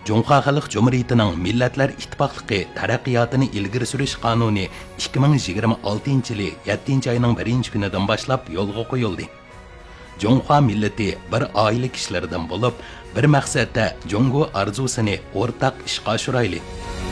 Cumhuriyet Xalq Cumhuriyetining Millatlar İttifaqlığı taraqqiyotini ilgari surish qonuni 2026 yili 7 oyning 1-kunidan boshlab yo'lga qo'yildi. Cumhuriyet millati bir oila kishilaridan bo'lib, bir maqsadda Jungo arzusini o'rtaq ishga oshirayli.